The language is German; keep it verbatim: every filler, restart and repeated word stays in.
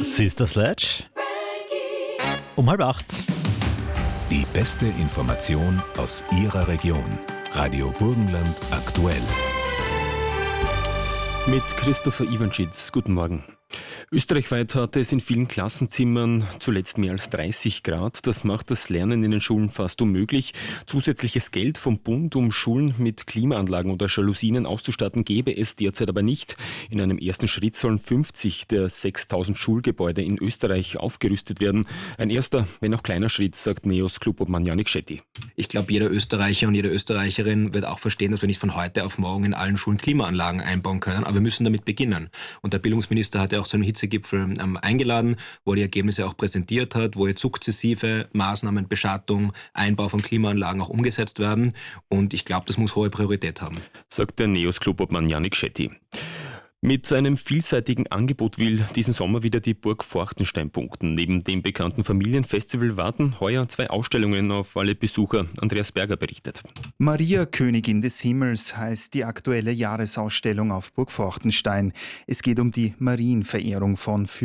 Sister Sledge um halb acht. Die beste Information aus Ihrer Region. Radio Burgenland aktuell. Mit Christopher Iwanschitz. Guten Morgen. Österreichweit hatte es in vielen Klassenzimmern zuletzt mehr als dreißig Grad. Das macht das Lernen in den Schulen fast unmöglich. Zusätzliches Geld vom Bund, um Schulen mit Klimaanlagen oder Jalousien auszustatten, gäbe es derzeit aber nicht. In einem ersten Schritt sollen fünfzig der sechstausend Schulgebäude in Österreich aufgerüstet werden. Ein erster, wenn auch kleiner Schritt, sagt Neos Clubobmann Janik Schetti. Ich glaube, jeder Österreicher und jede Österreicherin wird auch verstehen, dass wir nicht von heute auf morgen in allen Schulen Klimaanlagen einbauen können. Aber wir müssen damit beginnen. Und der Bildungsminister hat ja auch zu einem Hitzegipfel ähm, eingeladen, wo er die Ergebnisse auch präsentiert hat, wo jetzt sukzessive Maßnahmen, Beschattung, Einbau von Klimaanlagen auch umgesetzt werden. Und ich glaube, das muss hohe Priorität haben. Sagt der Neos Clubobmann Janik Schetti. Mit seinem vielseitigen Angebot will diesen Sommer wieder die Burg Forchtenstein punkten. Neben dem bekannten Familienfestival warten heuer zwei Ausstellungen auf alle Besucher. Andreas Berger berichtet. Maria, Königin des Himmels heißt die aktuelle Jahresausstellung auf Burg Forchtenstein. Es geht um die Marienverehrung von